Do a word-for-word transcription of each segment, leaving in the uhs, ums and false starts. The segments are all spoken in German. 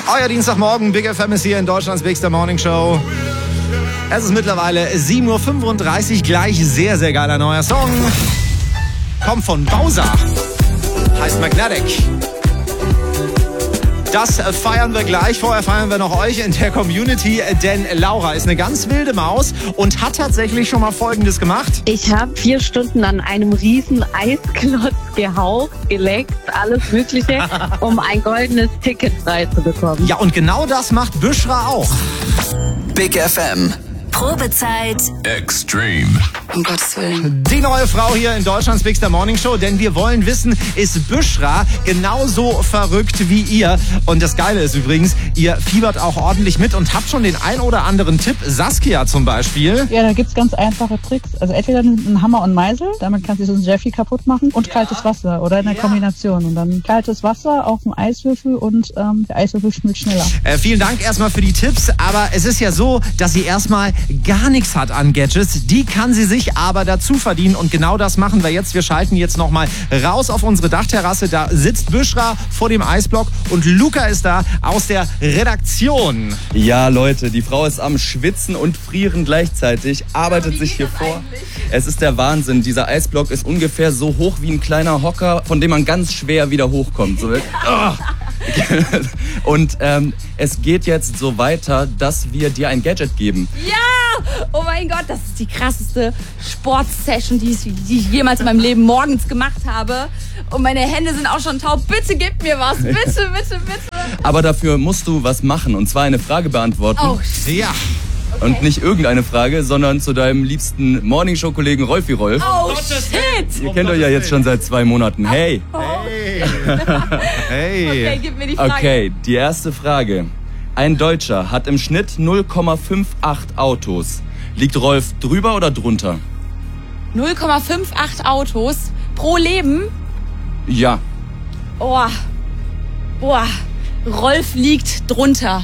Euer Dienstagmorgen, Big F M ist hier in Deutschlands Bigster Morning Show. Es ist mittlerweile sieben Uhr fünfunddreißig, gleich sehr, sehr geiler neuer Song. Kommt von Bowser, heißt Magnetic. Das feiern wir gleich. Vorher feiern wir noch euch in der Community, denn Laura ist eine ganz wilde Maus und hat tatsächlich schon mal Folgendes gemacht. Ich habe vier Stunden an einem riesen Eisklotz gehaucht, geleckt, alles Mögliche, um ein goldenes Ticket frei zu bekommen. Ja, und genau das macht Büschra auch. Big F M. Probezeit Extreme. Um Gottes Willen. Die neue Frau hier in Deutschlands Bigster Morning Show, denn wir wollen wissen, ist Büschra genauso verrückt wie ihr? Und das Geile ist übrigens, ihr fiebert auch ordentlich mit und habt schon den ein oder anderen Tipp. Saskia zum Beispiel. Ja, da gibt's ganz einfache Tricks. Also entweder einen Hammer und Meisel, damit kannst du so ein Jeffy kaputt machen, und ja. kaltes Wasser oder in der ja. Kombination. Und dann kaltes Wasser auf dem Eiswürfel und ähm, der Eiswürfel schmilzt schneller. Äh, vielen Dank erstmal für die Tipps, aber es ist ja so, dass sie erstmal gar nichts hat an Gadgets. Die kann sie sich aber dazu verdienen und genau das machen wir jetzt. Wir schalten jetzt nochmal raus auf unsere Dachterrasse. Da sitzt Büschra vor dem Eisblock und Luca ist da aus der Redaktion. Ja, Leute, die Frau ist am Schwitzen und Frieren gleichzeitig, arbeitet sich hier vor. Es ist der Wahnsinn. Dieser Eisblock ist ungefähr so hoch wie ein kleiner Hocker, von dem man ganz schwer wieder hochkommt. So, oh. Und ähm, es geht jetzt so weiter, dass wir dir ein Gadget geben. Ja! Oh mein Gott, das ist die krasseste Sportsession, die ich, die ich jemals in meinem Leben morgens gemacht habe. Und meine Hände sind auch schon taub. Bitte gib mir was. Bitte, bitte, bitte. Aber dafür musst du was machen, und zwar eine Frage beantworten. Oh, shit. Ja. Okay. Und nicht irgendeine Frage, sondern zu deinem liebsten Morningshow-Kollegen Rolfi Rolf. Oh, shit! Ihr kennt euch ja jetzt schon seit zwei Monaten. Hey! Hey! Hey! Okay, gib mir die Frage. Okay, die erste Frage. Ein Deutscher hat im Schnitt null Komma achtundfünfzig Autos. Liegt Rolf drüber oder drunter? null Komma achtundfünfzig Autos pro Leben? Ja. Oh. Boah. Rolf liegt drunter.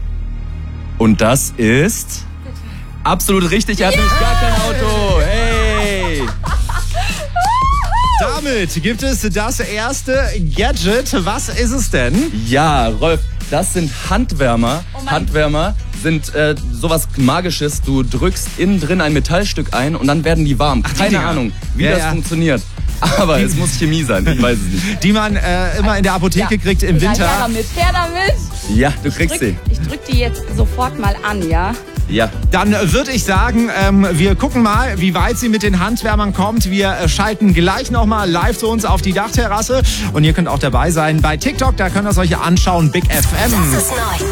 Und das ist Bitte. absolut richtig. Er hat nämlich gar kein Auto. Hey! Damit gibt es das erste Gadget. Was ist es denn? Ja, Rolf, das sind Handwärmer. Oh mein Handwärmer sind äh, sowas Magisches. Du drückst innen drin ein Metallstück ein und dann werden die warm. Ach, die Keine Dinger. Ahnung, wie Ja, das ja. funktioniert. Aber es muss Chemie sein, ich weiß es nicht. Die man äh, immer in der Apotheke Ja. kriegt im Ja, Winter. her damit, her damit. Ja, du kriegst sie. Ich drück die jetzt sofort mal an, ja? Ja. Dann würde ich sagen, ähm, wir gucken mal, wie weit sie mit den Handwärmern kommt. Wir äh, schalten gleich nochmal live zu uns auf die Dachterrasse. Und ihr könnt auch dabei sein bei TikTok, da könnt ihr es euch anschauen. Big F M. Das ist neu.